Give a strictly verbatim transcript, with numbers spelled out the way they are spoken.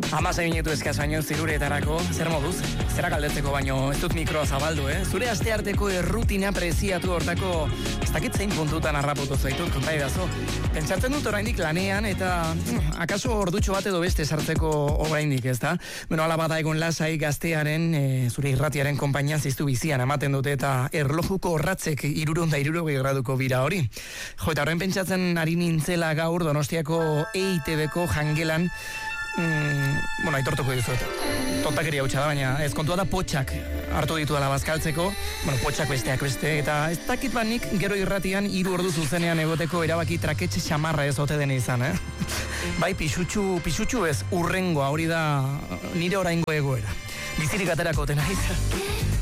Amasa ginetu eskaz baino ziruretarako, zer moduz? Zera galdetzeko baino ez dut mikroa zabaldu, eh? Zure astearteko errutina preziatu hortako, ez dakit zein puntutan harraputu zaitut, konta edazo. Pentsatzen dut oraindik lanean eta mm, akaso ordutxo bat edo beste sartzeko oraindik, ez da? Bueno, ala bada egon lasai gaztearen, e, zure irratiaren konpainia ziztu bizian ematen dute eta erlojuko horratzek irurunda irurogei graduko bira hori. Jo, eta horren pentsatzen ari nintzela gaur Donostiako E I T B-ko jangelan. Mm, bueno, aitortuko dizuet. Tontakeria hutsa da, baina ez kontua da potxak hartu ditu dela bazkaltzeko. Bueno, potxak besteak beste. Eta ez dakit banik gero irratian hiru ordu zuzenean egoteko erabaki traketxe xamarra ez ote dena izan, eh? Bai, pisutxu, pisutxu ez urrengoa hori da nire oraingo egoera. Bizirik aterako tena izan.